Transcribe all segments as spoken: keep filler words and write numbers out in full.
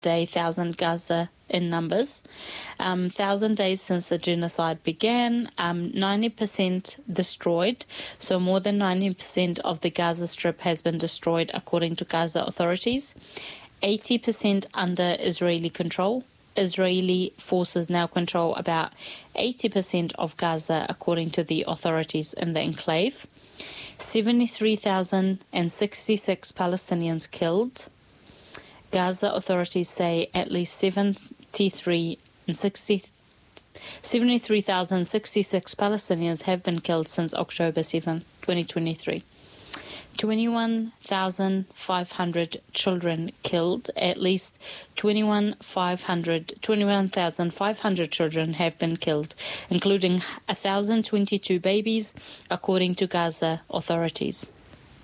day thousand Gaza in numbers. Um, thousand days since the genocide began, um, ninety percent destroyed. So more than ninety percent of the Gaza Strip has been destroyed according to Gaza authorities. eighty percent under Israeli control. Israeli forces now control about eighty percent of Gaza according to the authorities in the enclave. seventy-three thousand sixty-six Palestinians killed. Gaza authorities say at least seventy-three and sixty, seventy-three thousand sixty-six Palestinians have been killed since October seventh, twenty twenty-three. twenty-one thousand five hundred children killed. At least twenty-one thousand five hundred children have been killed, including one thousand twenty-two babies, according to Gaza authorities.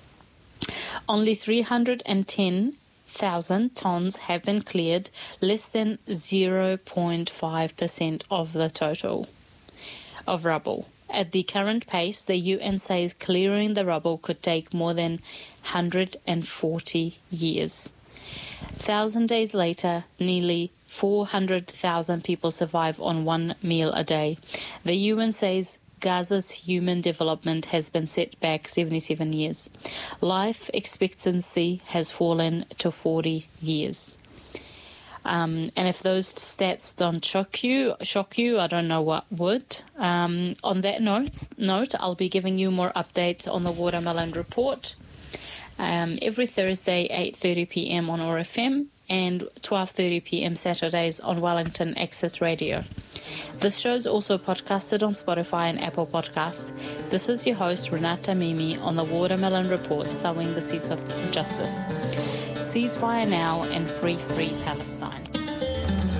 Only three hundred ten thousand tons have been cleared, less than zero point five percent of the total of rubble. At the current pace, the U N says clearing the rubble could take more than one hundred forty years. Thousand days later, nearly four hundred thousand people survive on one meal a day. The U N says Gaza's human development has been set back seventy-seven years. Life expectancy has fallen to forty years. Um, and if those stats don't shock you, shock you, I don't know what would. Um, on that note, note, I'll be giving you more updates on the Watermelon Report um, every Thursday, eight thirty p.m. on O R F M and twelve thirty p.m. Saturdays on Wellington Access Radio. This show is also podcasted on Spotify and Apple Podcasts. This is your host, Renata Mimi, on the Watermelon Report, sowing the seeds of justice. Ceasefire now and free, free Palestine.